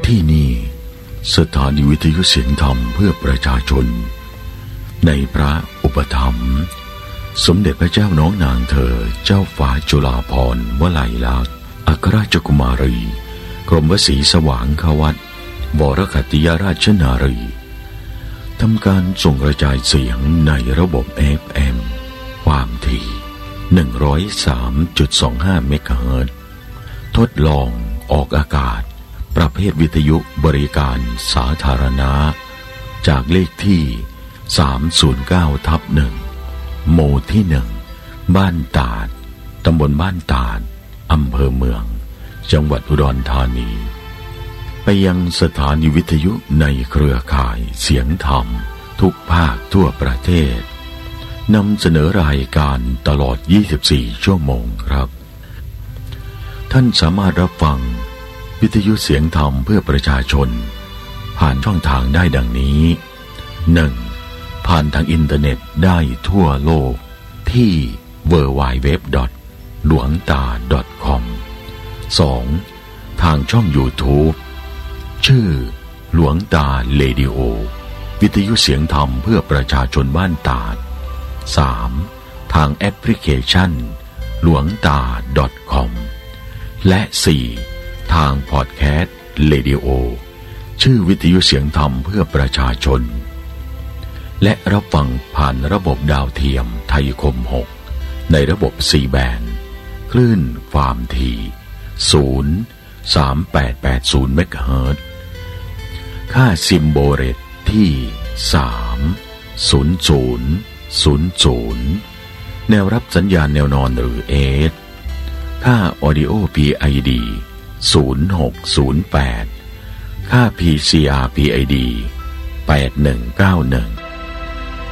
ที่นี่สถานีวิทยุเสียงธรรมเพื่อประชาชนในพระอุปถัมภ์สมเด็จพระเจ้าน้องนางเธอเจ้าฟ้าจุฬาภรณ์วลัยลักษณ์อัครราชกุมารีกรมวสีสว่างควัตรวรคัตติยราชนารีทำการส่งกระจายเสียงในระบบ FM ความถี่ 103.25 เมกะเฮิรตซ์ทดลองออกอากาศประเภทวิทยุบริการสาธารณะจากเลขที่ 309/1 หมู่ที่ 1 บ้านตาดตำบลบ้านตาดอำเภอเมืองจังหวัดอุดรธานีไปยังสถานีวิทยุในเครือข่ายเสียงธรรมทุกภาคทั่วประเทศนำเสนอรายการตลอด 24 ชั่วโมงครับท่านสามารถรับฟังวิทยุเสียงธรรมเพื่อประชาชนผ่านช่องทางได้ดังนี้ 1. ผ่านทางอินเทอร์เน็ตได้ทั่วโลกที่ www.hluangta.com 2. ทางช่อง YouTube ชื่อหลวงตาเรดิโอวิทยุเสียงธรรมเพื่อประชาชนบ้านตาด 3. ทางแอปพลิเคชันหลวงตา .com และ 4. ทางพอดแคสต์เรดิโอชื่อวิทยุเสียงธรรมเพื่อประชาชนและรับฟังผ่านระบบดาวเทียมไทยคม 6ในระบบ 4 แบนด์คลื่นความถี่ 03880 เมกะเฮิรตซ์ค่าซิมโบเรตที่ 30000 แนวรับสัญญาณแนวนอนหรือ AS ค่า Audio PID 0608 ค่า PCR PID 8191